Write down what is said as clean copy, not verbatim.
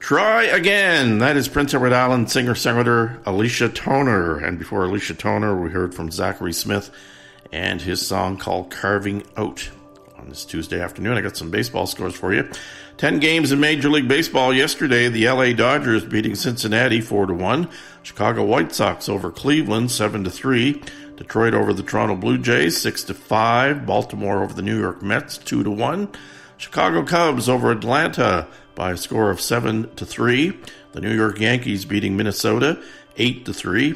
Try Again. That is Prince Edward Island singer-songwriter Alicia Toner. And before Alicia Toner, we heard from Zachary Smith and his song called Carving Out. On this Tuesday afternoon, I got some baseball scores for you. 10 games in Major League Baseball yesterday. The LA Dodgers beating Cincinnati 4-1. Chicago White Sox over Cleveland 7-3. Detroit over the Toronto Blue Jays 6-5. Baltimore over the New York Mets 2-1. Chicago Cubs over Atlanta by a score of 7-3. The New York Yankees beating Minnesota 8-3.